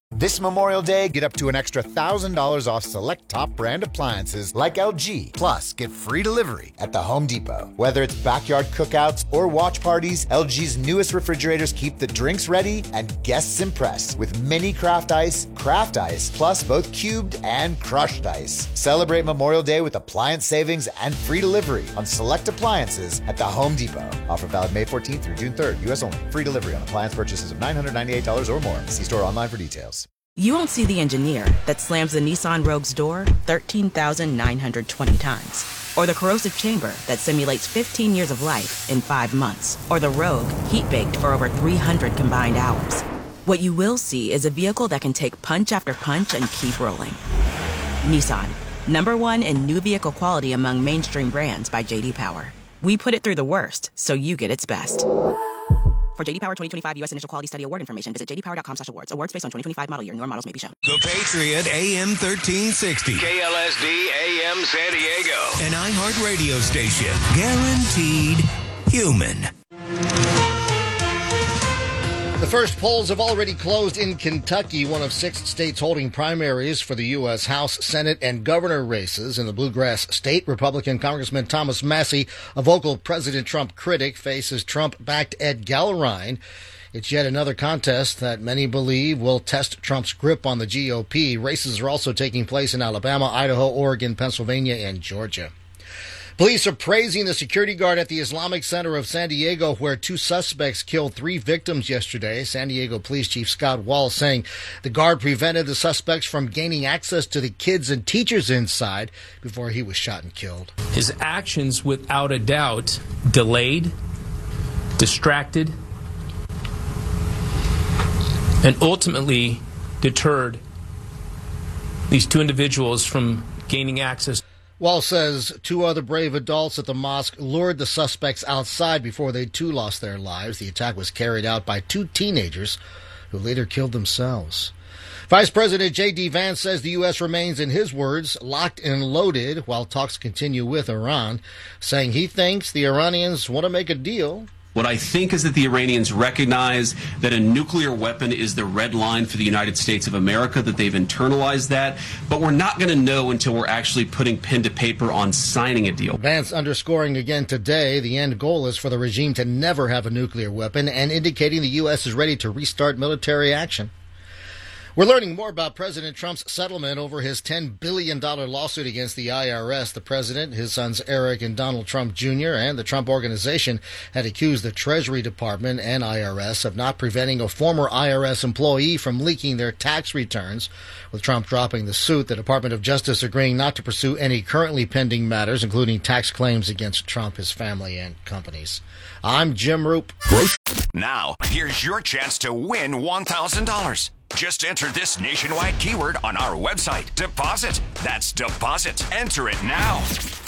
This Memorial Day, get up to an extra $1,000 off select top brand appliances like LG. Plus, get free delivery at the Home Depot. Whether it's backyard cookouts or watch parties, LG's newest refrigerators keep the drinks ready and guests impressed with mini craft ice, plus both cubed and crushed ice. Celebrate Memorial Day with appliance savings and free delivery on select appliances at the Home Depot. Offer valid May 14th through June 3rd. U.S. only. Free delivery on appliance purchases of $998 or more. See store online for details. You won't see the engineer that slams the Nissan Rogue's door 13,920 times. Or the corrosive chamber that simulates 15 years of life in 5 months. Or the Rogue heat-baked for over 300 combined hours. What you will see is a vehicle that can take punch after punch and keep rolling. Nissan, #1 in new vehicle quality among mainstream brands by J.D. Power. We put it through the worst, so you get its best. For J.D. Power 2025 U.S. Initial Quality Study Award information, visit jdpower.com/awards. Awards based on 2025 model year. Newer models may be shown. The Patriot AM 1360. KLSD AM San Diego. An iHeart radio station. Guaranteed human. The first polls have already closed in Kentucky, one of 6 states holding primaries for the U.S. House, Senate, and governor races. In the Bluegrass State, Republican Congressman Thomas Massie, a vocal President Trump critic, faces Trump-backed Ed Gallurine. It's yet another contest that many believe will test Trump's grip on the GOP. Races are also taking place in Alabama, Idaho, Oregon, Pennsylvania, and Georgia. Police are praising the security guard at the Islamic Center of San Diego, where 2 suspects killed 3 victims yesterday. San Diego Police Chief Scott Wall saying the guard prevented the suspects from gaining access to the kids and teachers inside before he was shot and killed. His actions, without a doubt, delayed, distracted, and ultimately deterred these 2 individuals from gaining access. Wall says 2 other brave adults at the mosque lured the suspects outside before they too lost their lives. The attack was carried out by 2 teenagers who later killed themselves. Vice President J.D. Vance says the U.S. remains, in his words, locked and loaded while talks continue with Iran, saying he thinks the Iranians want to make a deal. What I think is that the Iranians recognize that a nuclear weapon is the red line for the United States of America, that they've internalized that, but we're not going to know until we're actually putting pen to paper on signing a deal. Vance underscoring again today the end goal is for the regime to never have a nuclear weapon and indicating the U.S. is ready to restart military action. We're learning more about President Trump's settlement over his $10 billion lawsuit against the IRS. The president, his sons Eric and Donald Trump Jr., and the Trump Organization had accused the Treasury Department and IRS of not preventing a former IRS employee from leaking their tax returns. With Trump dropping the suit, the Department of Justice agreeing not to pursue any currently pending matters, including tax claims against Trump, his family, and companies. I'm Jim Roop. Now, here's your chance to win $1,000. Just enter this nationwide keyword on our website. Deposit. That's deposit. Enter it now.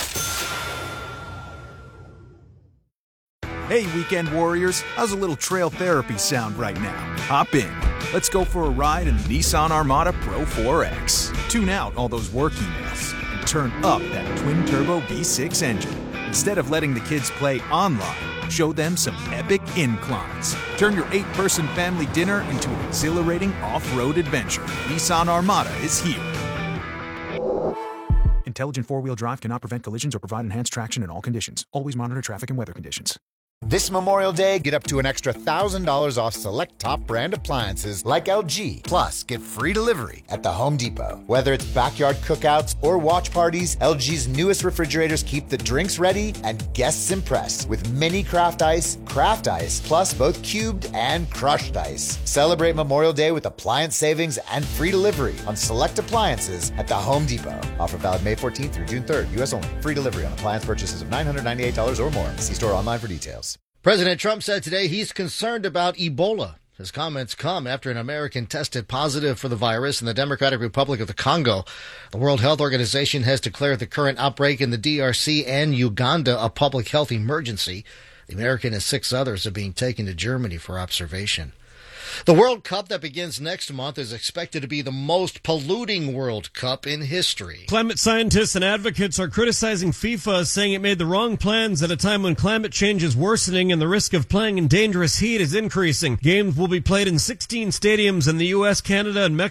Hey, weekend warriors. How's a little trail therapy sound right now? Hop in. Let's go for a ride in the Nissan Armada Pro 4X. Tune out all those work emails and turn up that twin-turbo V6 engine. Instead of letting the kids play online, show them some epic inclines. Turn your 8-person family dinner into an exhilarating off-road adventure. Nissan Armada is here. Intelligent four-wheel drive cannot prevent collisions or provide enhanced traction in all conditions. Always monitor traffic and weather conditions. This Memorial Day, get up to an extra $1,000 off select top brand appliances like LG. Plus, get free delivery at the Home Depot. Whether it's backyard cookouts or watch parties, LG's newest refrigerators keep the drinks ready and guests impressed with mini craft ice, plus both cubed and crushed ice. Celebrate Memorial Day with appliance savings and free delivery on select appliances at the Home Depot. Offer valid May 14th through June 3rd. U.S. only. Free delivery on appliance purchases of $998 or more. See store online for details. President Trump said today he's concerned about Ebola. His comments come after an American tested positive for the virus in the Democratic Republic of the Congo. The World Health Organization has declared the current outbreak in the DRC and Uganda a public health emergency. The American and 6 others are being taken to Germany for observation. The World Cup that begins next month is expected to be the most polluting World Cup in history. Climate scientists and advocates are criticizing FIFA, saying it made the wrong plans at a time when climate change is worsening and the risk of playing in dangerous heat is increasing. Games will be played in 16 stadiums in the U.S., Canada, and Mexico.